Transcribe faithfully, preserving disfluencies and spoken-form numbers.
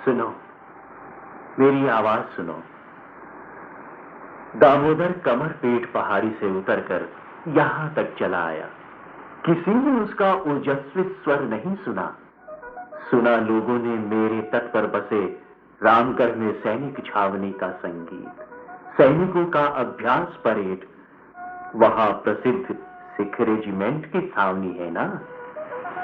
सुनो, मेरी आवाज सुनो। दामोदर कमर पेट पहाड़ी से उतरकर यहां तक चला आया। किसी ने उसका ओजस्वी स्वर नहीं सुना। सुना लोगों ने मेरे तट पर बसे रामगढ़ में सैनिक छावनी का संगीत, सैनिकों का अभ्यास परेड। वहां प्रसिद्ध सिख रेजिमेंट की छावनी है ना।